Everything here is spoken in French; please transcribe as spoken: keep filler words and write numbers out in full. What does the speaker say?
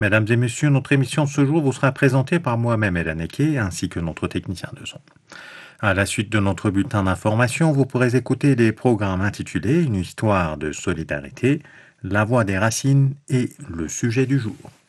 Mesdames et messieurs, notre émission de ce jour vous sera présentée par moi-même, Hélène Eke, ainsi que notre technicien de son. À la suite de notre bulletin d'information, vous pourrez écouter des programmes intitulés Une histoire de solidarité, La voix des racines et Le sujet du jour.